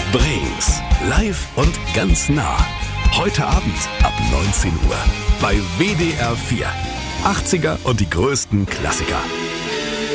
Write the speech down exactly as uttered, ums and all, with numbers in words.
Brings. Live und ganz nah. Heute Abend ab neunzehn Uhr bei W D R vier. achtziger und die größten Klassiker.